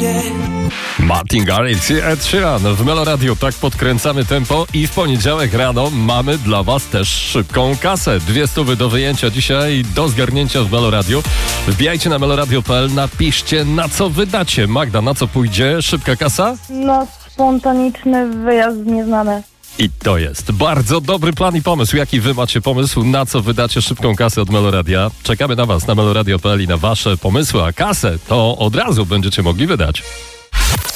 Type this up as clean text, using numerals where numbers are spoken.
Martin Garrix i Ed Sheeran w Melo Radio. Tak podkręcamy tempo i w poniedziałek rano mamy dla was też szybką kasę. 200 do wyjęcia dzisiaj, do zgarnięcia w Melo Radio. Wbijajcie na meloradio.pl, napiszcie na co wydacie. Magda, na co pójdzie szybka kasa? No, spontaniczny wyjazd nieznany. I to jest bardzo dobry plan i pomysł. Jaki wy macie pomysł, na co wydacie szybką kasę od Meloradia? Czekamy na was na meloradio.pl i na wasze pomysły, a kasę to od razu będziecie mogli wydać.